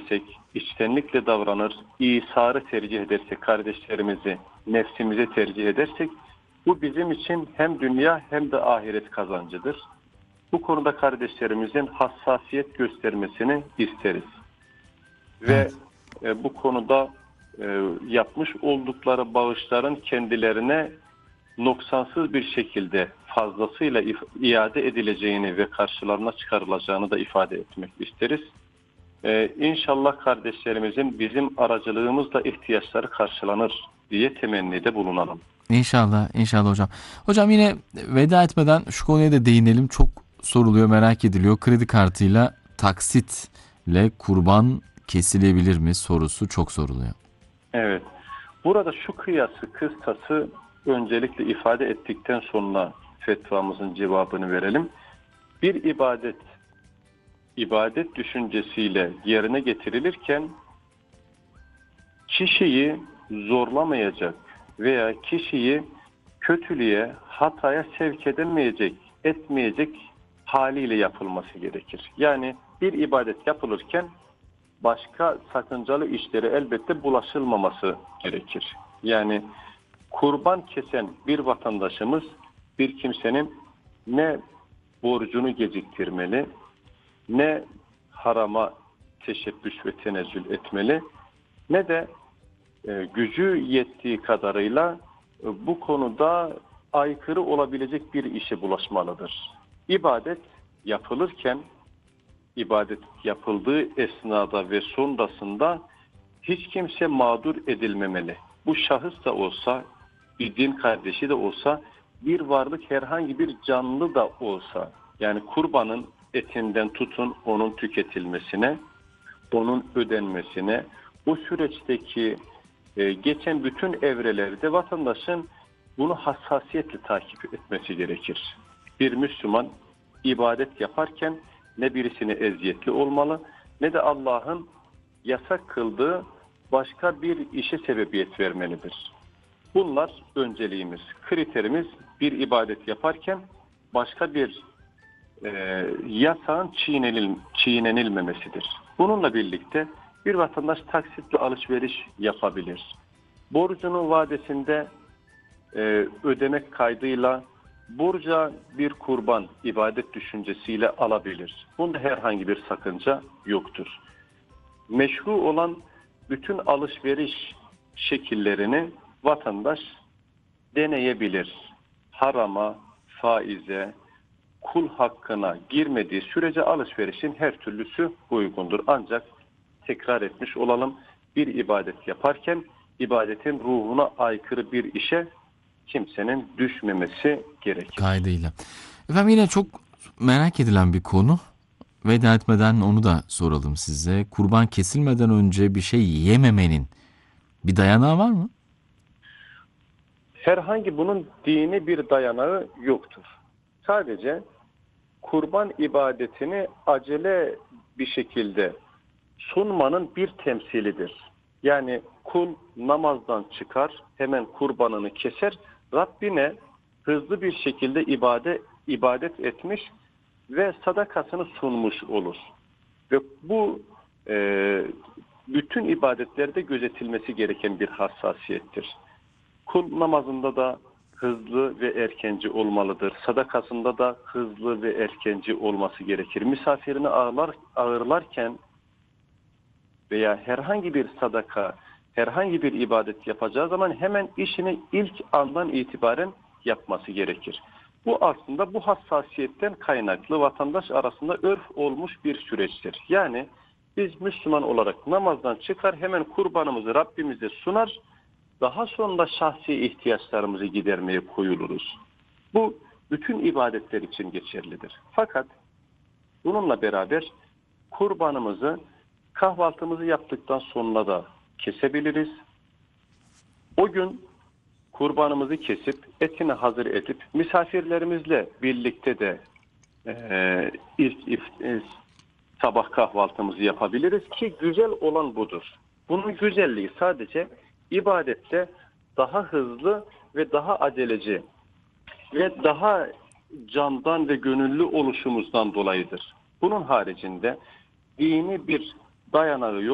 edersek, içtenlikle davranır, İsa'yı tercih edersek, kardeşlerimizi, nefsimizi tercih edersek, bu bizim için hem dünya hem de ahiret kazancıdır. Bu konuda kardeşlerimizin hassasiyet göstermesini isteriz. Ve Evet. bu konuda yapmış oldukları bağışların kendilerine noksansız bir şekilde fazlasıyla iade edileceğini ve karşılarına çıkarılacağını da ifade etmek isteriz. İnşallah kardeşlerimizin bizim aracılığımızla ihtiyaçları karşılanır diye temennide bulunalım. İnşallah, inşallah hocam. Hocam yine veda etmeden şu konuya da değinelim. Çok soruluyor, merak ediliyor. Kredi kartıyla taksitle kurban kesilebilir mi sorusu çok soruluyor. Evet. Burada şu kıstası öncelikle ifade ettikten sonra fetvamızın cevabını verelim. Bir ibadet düşüncesiyle yerine getirilirken kişiyi zorlamayacak veya kişiyi kötülüğe, hataya sevk etmeyecek haliyle yapılması gerekir. Yani bir ibadet yapılırken başka sakıncalı işlere elbette bulaşılmaması gerekir. Yani kurban kesen bir vatandaşımız bir kimsenin ne borcunu geciktirmeli, ne harama teşebbüs ve tenezzül etmeli, ne de gücü yettiği kadarıyla bu konuda aykırı olabilecek bir işe bulaşmalıdır. İbadet yapılırken, ibadet yapıldığı esnada ve sonrasında hiç kimse mağdur edilmemeli. Bu şahıs da olsa, bir din kardeşi de olsa, bir varlık herhangi bir canlı da olsa, yani kurbanın etinden tutun onun tüketilmesine, onun ödenmesine, bu süreçteki geçen bütün evrelerde vatandaşın bunu hassasiyetle takip etmesi gerekir. Bir Müslüman ibadet yaparken ne birisine eziyetli olmalı ne de Allah'ın yasak kıldığı başka bir işe sebebiyet vermelidir. Bunlar önceliğimiz, kriterimiz bir ibadet yaparken başka bir yasağın çiğnenilmemesidir. Bununla birlikte bir vatandaş taksitle alışveriş yapabilir. Borcunun vadesinde ödemek kaydıyla borca bir kurban ibadet düşüncesiyle alabilir. Bunda herhangi bir sakınca yoktur. Meşru olan bütün alışveriş şekillerini vatandaş deneyebilir. Harama, faize, kul hakkına girmediği sürece alışverişin her türlüsü uygundur. Ancak tekrar etmiş olalım, bir ibadet yaparken ibadetin ruhuna aykırı bir işe kimsenin düşmemesi gerekir. Kaydıyla. Efendim yine çok merak edilen bir konu. Veda etmeden onu da soralım size. Kurban kesilmeden önce bir şey yememenin bir dayanağı var mı? Herhangi bunun dini bir dayanağı yoktur. Sadece kurban ibadetini acele bir şekilde sunmanın bir temsilidir. Yani kul namazdan çıkar, hemen kurbanını keser, Rabbine hızlı bir şekilde ibadet etmiş ve sadakasını sunmuş olur. Ve bu e, bütün ibadetlerde gözetilmesi gereken bir hassasiyettir. Kul namazında da hızlı ve erkenci olmalıdır. Sadakasında da hızlı ve erkenci olması gerekir. Misafirini ağırlarken veya herhangi bir sadaka, herhangi bir ibadet yapacağı zaman hemen işini ilk andan itibaren yapması gerekir. Bu aslında bu hassasiyetten kaynaklı vatandaş arasında örf olmuş bir süreçtir. Yani biz Müslüman olarak namazdan çıkar hemen kurbanımızı Rabbimize sunar, daha sonra şahsi ihtiyaçlarımızı gidermeye koyuluruz. Bu bütün ibadetler için geçerlidir. Fakat bununla beraber kurbanımızı kahvaltımızı yaptıktan sonra da kesebiliriz. O gün kurbanımızı kesip etini hazır edip misafirlerimizle birlikte de sabah kahvaltımızı yapabiliriz ki güzel olan budur. Bunun güzelliği sadece ibadette daha hızlı ve daha aceleci ve daha candan ve gönüllü oluşumuzdan dolayıdır. Bunun haricinde dini bir dayanağı yok.